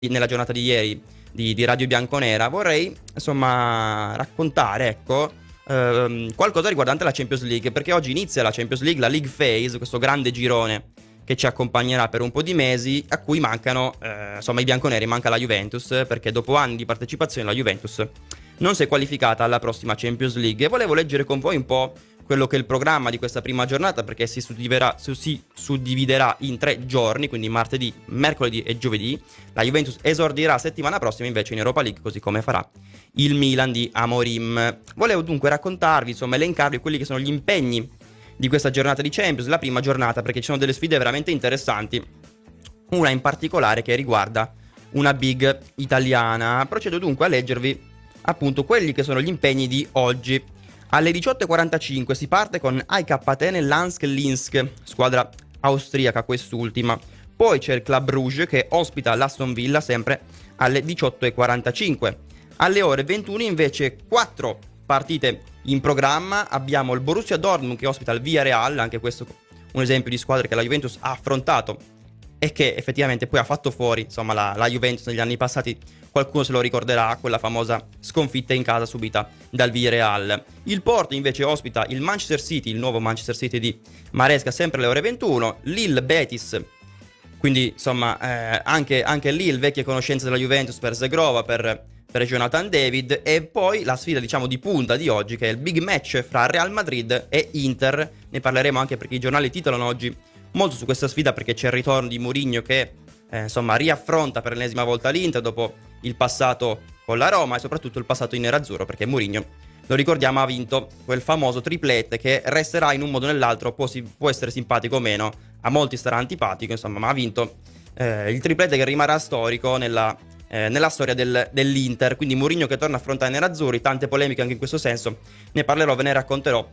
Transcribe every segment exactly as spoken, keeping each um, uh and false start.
nella giornata di ieri di, di Radio Bianconera, vorrei insomma raccontare, ecco, ehm, qualcosa riguardante la Champions League, perché oggi inizia la Champions League, la League Phase, questo grande girone che ci accompagnerà per un po' di mesi, a cui mancano, eh, insomma, i bianconeri, manca la Juventus, perché dopo anni di partecipazione la Juventus non si è qualificata alla prossima Champions League. E volevo leggere con voi un po' quello che è il programma di questa prima giornata, perché si suddividerà, si suddividerà in tre giorni, quindi martedì, mercoledì e giovedì. La Juventus esordirà settimana prossima invece in Europa League, così come farà il Milan di Amorim. Volevo dunque raccontarvi, insomma, elencarvi quelli che sono gli impegni di questa giornata di Champions, la prima giornata, perché ci sono delle sfide veramente interessanti, una in particolare che riguarda una big italiana. Procedo dunque a leggervi appunto quelli che sono gli impegni di oggi. Alle diciotto e quarantacinque si parte con A I K Atene Lansk Linsk, squadra austriaca quest'ultima. Poi c'è il Club Rouge che ospita l'Aston Villa sempre alle diciotto e quarantacinque. Alle ore ventuno invece quattro partite in programma. Abbiamo il Borussia Dortmund che ospita il Villarreal, anche questo un esempio di squadra che la Juventus ha affrontato e che effettivamente poi ha fatto fuori, insomma, la, la Juventus negli anni passati. Qualcuno se lo ricorderà, quella famosa sconfitta in casa subita dal Villarreal. Il Porto invece ospita il Manchester City, il nuovo Manchester City di Maresca, sempre alle ore ventuno. Lille Betis, quindi insomma eh, anche, anche Lille, vecchie conoscenze della Juventus per Zegrova, per, per Jonathan David. E poi la sfida, diciamo, di punta di oggi, che è il big match fra Real Madrid e Inter. Ne parleremo anche perché i giornali titolano oggi molto su questa sfida, perché c'è il ritorno di Mourinho che eh, insomma riaffronta per l'ennesima volta l'Inter dopo il passato con la Roma e soprattutto il passato in nerazzurro, perché Mourinho, lo ricordiamo, ha vinto quel famoso triplete che resterà in un modo o nell'altro, può, si, può essere simpatico o meno, a molti starà antipatico, insomma, ma ha vinto eh, il triplete che rimarrà storico nella, eh, nella storia del, dell'Inter. Quindi Mourinho che torna a affrontare i nerazzurri, tante polemiche anche in questo senso, ne parlerò, ve ne racconterò,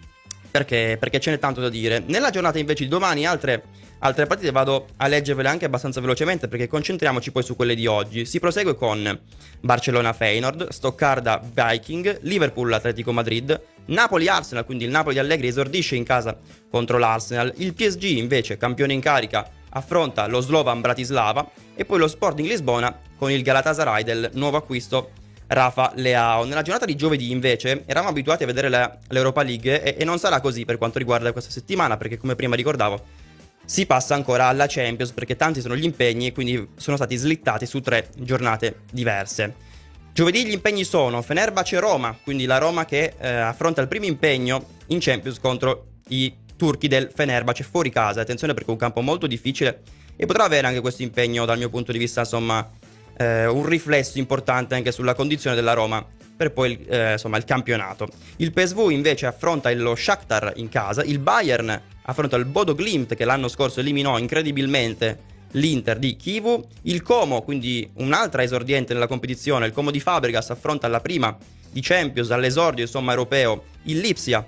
perché, perché ce n'è tanto da dire. Nella giornata invece di domani altre, altre partite vado a leggervele anche abbastanza velocemente, perché concentriamoci poi su quelle di oggi. Si prosegue con Barcellona Feyenoord, Stoccarda Viking, Liverpool Atletico Madrid, Napoli Arsenal, quindi il Napoli di Allegri esordisce in casa contro l'Arsenal. Il P S G invece, campione in carica, affronta lo Slovan Bratislava, e poi lo Sporting Lisbona con il Galatasaray del nuovo acquisto Rafa Leao. Nella giornata di giovedì invece eravamo abituati a vedere la, l'Europa League e, e non sarà così per quanto riguarda questa settimana, perché come prima ricordavo si passa ancora alla Champions, perché tanti sono gli impegni e quindi sono stati slittati su tre giornate diverse. Giovedì gli impegni sono Fenerbahce Roma, quindi la Roma che eh, affronta il primo impegno in Champions contro i turchi del Fenerbahce fuori casa. Attenzione, perché è un campo molto difficile e potrà avere anche questo impegno, dal mio punto di vista, insomma, Eh, un riflesso importante anche sulla condizione della Roma per poi eh, insomma il campionato. Il P S V invece affronta lo Shakhtar in casa, il Bayern affronta il Bodo Glimt che l'anno scorso eliminò incredibilmente l'Inter di Kivu, il Como, quindi un'altra esordiente nella competizione, il Como di Fabregas affronta la prima di Champions all'esordio insomma europeo, il Lipsia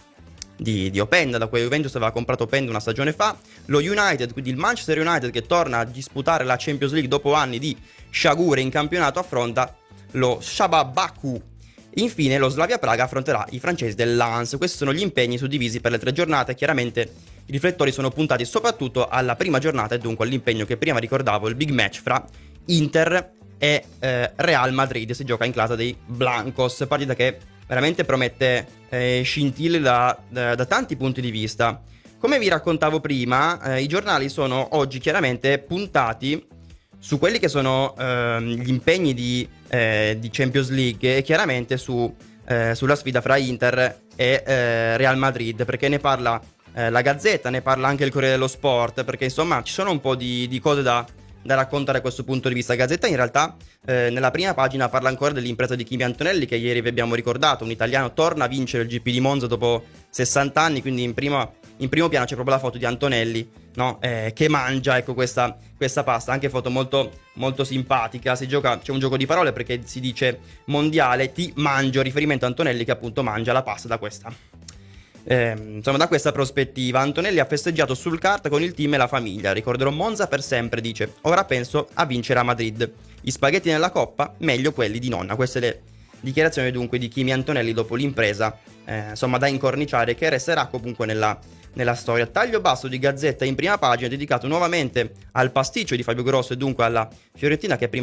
Di, di Openda, da cui Juventus aveva comprato Openda una stagione fa, lo United, quindi il Manchester United che torna a disputare la Champions League dopo anni di sciagure in campionato, affronta lo Shabab Baku. Infine lo Slavia Praga affronterà i francesi del Lens. Questi sono gli impegni suddivisi per le tre giornate. Chiaramente i riflettori sono puntati soprattutto alla prima giornata e dunque all'impegno che prima ricordavo, il big match fra Inter e eh, Real Madrid. Si gioca in casa dei Blancos, partita che veramente promette eh, scintille da, da, da tanti punti di vista. Come vi raccontavo prima, eh, i giornali sono oggi chiaramente puntati su quelli che sono eh, gli impegni di, eh, di Champions League e chiaramente su, eh, sulla sfida fra Inter e eh, Real Madrid, perché ne parla eh, la Gazzetta, ne parla anche il Corriere dello Sport, perché insomma ci sono un po' di, di cose da da raccontare a questo punto di vista. Gazzetta in realtà eh, nella prima pagina parla ancora dell'impresa di Kimi Antonelli, che ieri vi abbiamo ricordato, un italiano torna a vincere il G P di Monza dopo sessanta anni, quindi in, prima, in primo piano c'è proprio la foto di Antonelli, no? eh, che mangia, ecco, questa, questa pasta, anche foto molto, molto simpatica. Si gioca, c'è un gioco di parole perché si dice mondiale ti mangio, riferimento a Antonelli che appunto mangia la pasta da questa Eh, insomma, da questa prospettiva. Antonelli ha festeggiato sul kart con il team e la famiglia. Ricorderò Monza per sempre, dice. Ora penso a vincere a Madrid. Gli spaghetti nella coppa, meglio quelli di nonna. Queste le dichiarazioni dunque di Kimi Antonelli dopo l'impresa eh, insomma da incorniciare, che resterà comunque nella, nella storia. Taglio basso di Gazzetta in prima pagina dedicato nuovamente al pasticcio di Fabio Grosso e dunque alla Fiorentina che prima